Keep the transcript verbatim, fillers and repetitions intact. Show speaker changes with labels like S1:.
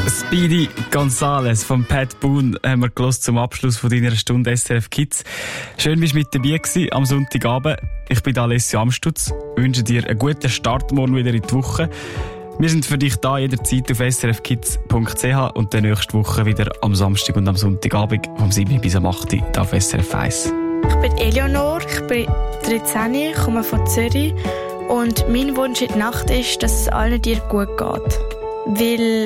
S1: Speedy Gonzales von Pat Boone haben wir gehört zum Abschluss von deiner Stunde S R F Kids. Schön, dass du mit dabei warst am Sonntagabend. Ich bin Alessio Amstutz. Ich wünsche dir einen guten Start morgen wieder in die Woche. Wir sind für dich da jederzeit auf s r f kids punkt c h und dann nächste Woche wieder am Samstag und am Sonntagabend vom sieben bis am acht Uhr auf S R F eins.
S2: Ich bin Eleonor, ich bin dreizehn, ich komme von Zürich und mein Wunsch in der Nacht ist, dass es allen dir gut geht. Weil